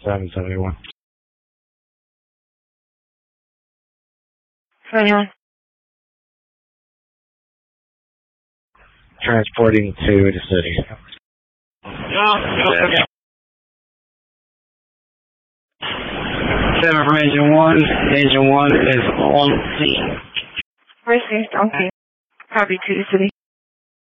771. 21. Transporting to the city. Okay. 7 from Engine 1. Engine 1 is on scene. Received. Okay. Copy to the city.